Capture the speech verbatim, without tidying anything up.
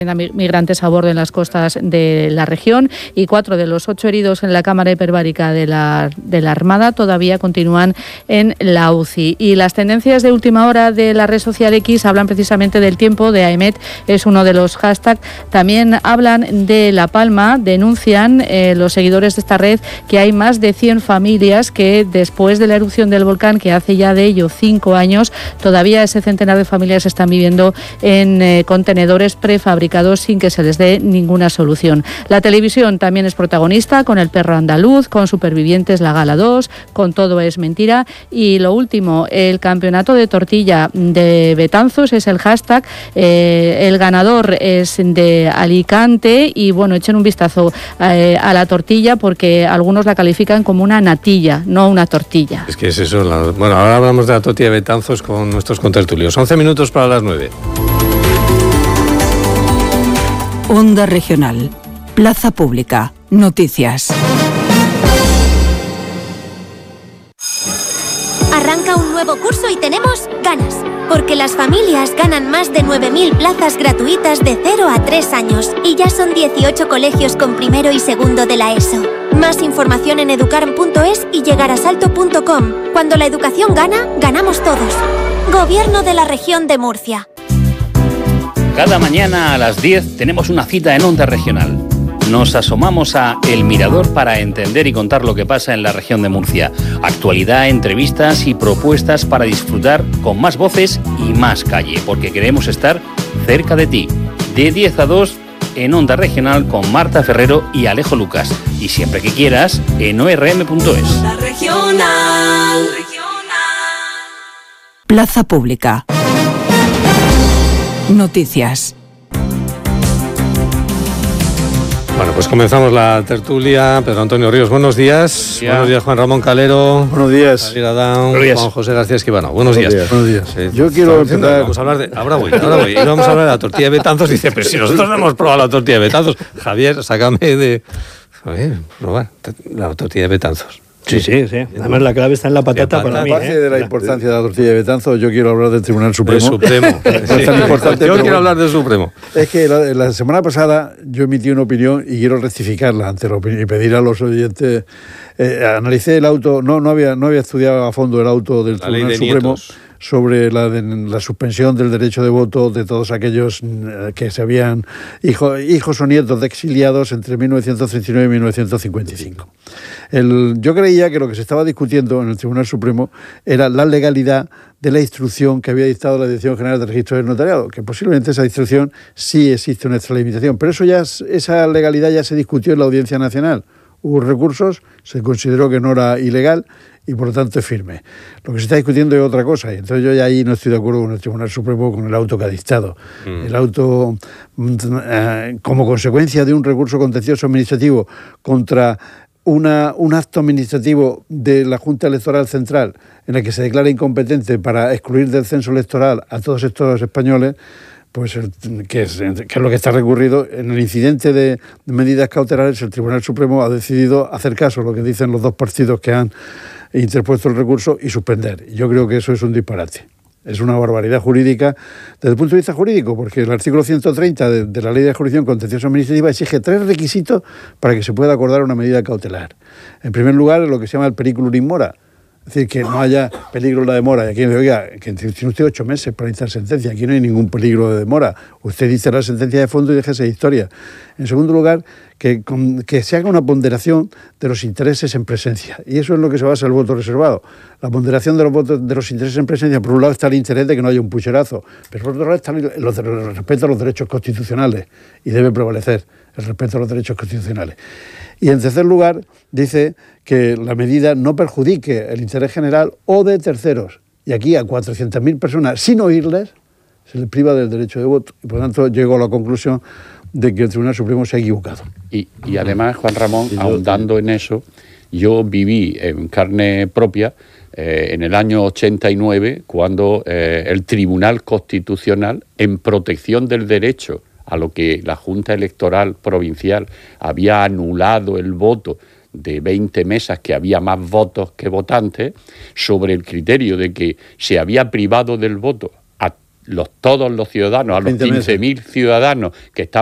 migrantes a bordo en las costas de la región, y cuatro de los ocho heridos en la cámara hiperbárica de la, de la Armada todavía continúan en la U C I. Y las tendencias de última hora de la red social X hablan precisamente del tiempo, de AEMET es uno de los hashtags. También hablan de La Palma, denuncian eh, los seguidores de esta red que hay más de cien familias que después de la erupción del volcán, que hace ya de ello cinco años, todavía ese centenar de familias están viviendo en eh, contenedores prefabricados sin que se les dé ninguna solución. La televisión también es protagonista, con El perro andaluz, con Supervivientes, la Gala dos, con Todo es mentira. Y lo último, el campeonato de tortilla de Betanzos es el hashtag. Eh, el ganador es de Alicante y bueno, echen un vistazo eh, a la tortilla, porque algunos la califican como una natilla, no una tortilla. Es que es eso. La... Bueno, ahora hablamos de la tortilla de Betanzos con nuestros contertulios. once minutos para las nueve. Onda Regional, Plaza Pública, Noticias. Arranca un nuevo curso y tenemos ganas, porque las familias ganan más de nueve mil plazas gratuitas de cero a tres años y ya son dieciocho colegios con primero y segundo de la ESO. Más información en educarm punto es y llegarasalto punto com. Cuando la educación gana, ganamos todos. Gobierno de la Región de Murcia. Cada mañana a las diez tenemos una cita en Onda Regional. Nos asomamos a El Mirador para entender y contar lo que pasa en la región de Murcia. Actualidad, entrevistas y propuestas para disfrutar con más voces y más calle, porque queremos estar cerca de ti. De diez a dos en Onda Regional con Marta Ferrero y Alejo Lucas. Y siempre que quieras en o erre eme punto es. Onda Regional. Plaza Pública. Noticias. Bueno, pues comenzamos la tertulia. Pedro Antonio Ríos, buenos días. Yeah. Buenos días, Juan Ramón Calero. Buenos días. Javier Adán, Buenos días. Juan José García Esquivano. Buenos, buenos días. días. Buenos días. Eh, Yo quiero empezar... Vamos a hablar de... Ahora voy, ahora voy. Y vamos a hablar de la tortilla de Betanzos. Dice, pero si nosotros no hemos probado la tortilla de Betanzos. Javier, sácame de... A ver, probar la tortilla de Betanzos. Sí, sí, sí. Además la clave está en la patata para mí. Aparte ¿eh? de la importancia de la tortilla de Betanzos, yo quiero hablar del Tribunal Supremo. Del Supremo. No es tan importante, yo quiero bueno, hablar del Supremo. Es que la, la semana pasada yo emití una opinión y quiero rectificarla ante la opinión y pedir a los oyentes. Eh, analicé el auto, no, no, había, no había estudiado a fondo el auto del la Tribunal ley de Supremo. Nietos. Sobre la, de, la suspensión del derecho de voto de todos aquellos que se habían hijo, hijos o nietos de exiliados entre mil novecientos treinta y nueve y mil novecientos cincuenta y cinco. El, yo creía que lo que se estaba discutiendo en el Tribunal Supremo era la legalidad de la instrucción que había dictado la Dirección General de Registro del Notariado, que posiblemente esa instrucción sí existe una extralimitación, pero eso ya, esa legalidad ya se discutió en la Audiencia Nacional. Hubo recursos, se consideró que no era ilegal y por lo tanto es firme. Lo que se está discutiendo es otra cosa, y entonces yo ya ahí no estoy de acuerdo con el Tribunal Supremo, con el auto que ha dictado. Mm. El auto, eh, como consecuencia de un recurso contencioso administrativo contra una, un acto administrativo de la Junta Electoral Central en el que se declara incompetente para excluir del censo electoral a todos estos españoles, pues que es, que es lo que está recurrido. En el incidente de, de medidas cautelares, el Tribunal Supremo ha decidido hacer caso a lo que dicen los dos partidos que han interpuesto el recurso y suspender. Yo creo que eso es un disparate. Es una barbaridad jurídica desde el punto de vista jurídico, porque el artículo ciento treinta de, de la Ley de Jurisdicción Contencioso Administrativa exige tres requisitos para que se pueda acordar una medida cautelar. En primer lugar, lo que se llama el periculum in mora, es decir, que no haya peligro en la demora. Y aquí me oiga, que tiene usted ocho meses para dictar sentencia, aquí no hay ningún peligro de demora. Usted dice la sentencia de fondo y déjese de historia. En segundo lugar, que, con, que se haga una ponderación de los intereses en presencia. Y eso es lo que se basa el voto reservado. La ponderación de los votos de los intereses en presencia, por un lado está el interés de que no haya un pucherazo, pero por otro lado está el, el, el respeto a los derechos constitucionales, y debe prevalecer el respeto a los derechos constitucionales. Y en tercer lugar, dice que la medida no perjudique el interés general o de terceros. Y aquí a cuatrocientas mil personas, sin oírles, se les priva del derecho de voto. Y por lo tanto, llego a la conclusión de que el Tribunal Supremo se ha equivocado. Y, y además, Juan Ramón, ahondando en eso, yo viví en carne propia eh, en el año ochenta y nueve, cuando eh, el Tribunal Constitucional, en protección del derecho a lo que la Junta Electoral Provincial había anulado el voto de veinte mesas, que había más votos que votantes, sobre el criterio de que se había privado del voto a los, todos los ciudadanos, a los veinte meses. quince mil ciudadanos que están